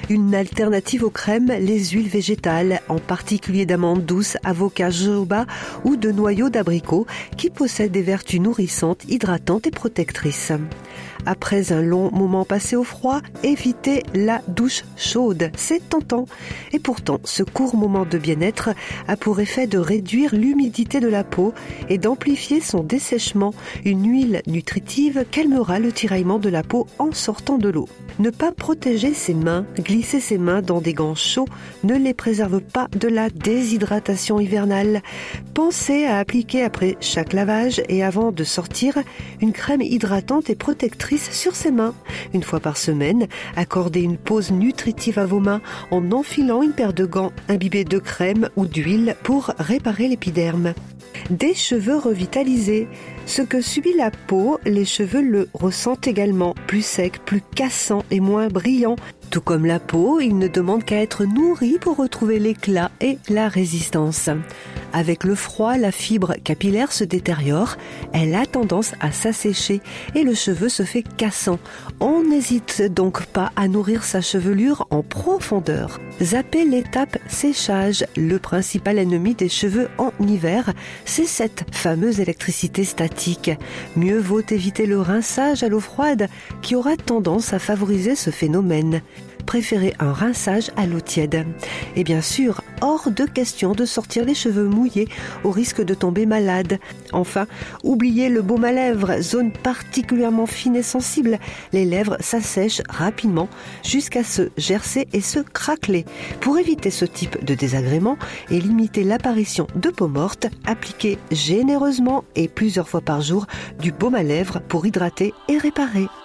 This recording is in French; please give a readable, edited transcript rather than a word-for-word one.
Une alternative aux crèmes, les huiles végétales, en particulier d'amandes douces, avocat, jojoba ou de noyaux d'abricot, qui possèdent des vertus nourrissantes, hydratantes et protectrices. Après un long moment passé au froid, évitez la douche chaude, c'est tentant. Et pourtant, ce court moment de bien-être a pour effet de réduire l'humidité de la peau et d'amplifier son dessèchement. Une huile nutritive calmera le tiraillement de la peau en sortant de l'eau. Ne pas protéger ses mains, glisser ses mains dans des gants chauds ne les préserve pas de la déshydratation hivernale. Pensez à appliquer après chaque lavage et avant de sortir une crème hydratante et protectrice sur ses mains. Une fois par semaine, accordez une pause nutritive à vos mains en enfilant une paire de gants imbibés de crème ou d'huile pour réparer l'épiderme. Des cheveux revitalisés. Ce que subit la peau, les cheveux le ressentent également, plus sec, plus cassant et moins brillant. Tout comme la peau, il ne demande qu'à être nourri pour retrouver l'éclat et la résistance. Avec le froid, la fibre capillaire se détériore, elle a tendance à s'assécher et le cheveu se fait cassant. On n'hésite donc pas à nourrir sa chevelure en profondeur. Zappez l'étape séchage. Le principal ennemi des cheveux en hiver, c'est cette fameuse électricité statique. Mieux vaut éviter le rinçage à l'eau froide qui aura tendance à favoriser ce phénomène. Préférez un rinçage à l'eau tiède. Et bien sûr, hors de question de sortir les cheveux mouillés au risque de tomber malade. Enfin, oubliez le baume à lèvres, zone particulièrement fine et sensible. Les lèvres s'assèchent rapidement jusqu'à se gercer et se craqueler. Pour éviter ce type de désagrément et limiter l'apparition de peau morte, appliquez généreusement et plusieurs fois par jour du baume à lèvres pour hydrater et réparer.